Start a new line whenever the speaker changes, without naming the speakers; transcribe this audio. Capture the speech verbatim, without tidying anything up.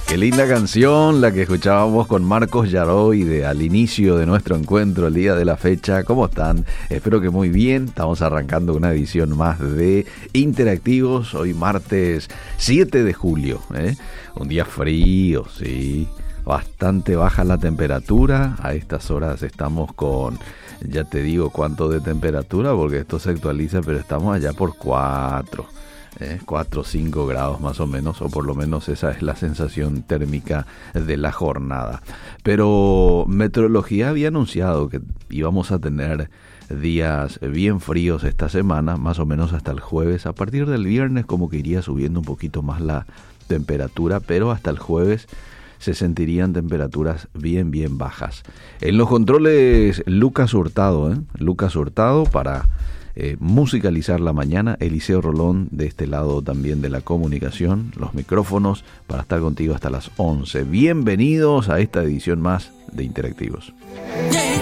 Qué linda canción la que escuchábamos con Marcos Yaroy de al inicio de nuestro encuentro, el día de la fecha. ¿Cómo están? Espero que muy bien. Estamos arrancando una edición más de Interactivos. Hoy martes siete de julio, ¿eh? Un día frío, sí. Bastante baja la temperatura. A estas horas estamos con, ya te digo cuánto de temperatura, porque esto se actualiza, pero estamos allá por cuatro. Eh, cuatro o cinco grados más o menos, o por lo menos esa es la sensación térmica de la jornada. Pero Meteorología había anunciado que íbamos a tener días bien fríos esta semana, más o menos hasta el jueves. A partir del viernes como que iría subiendo un poquito más la temperatura, pero hasta el jueves se sentirían temperaturas bien, bien bajas. En los controles, Lucas Hurtado, ¿eh? Lucas Hurtado para Eh, musicalizar la mañana, Eliseo Rolón de este lado también de la comunicación, los micrófonos para estar contigo hasta las once. Bienvenidos a esta edición más de Interactivos.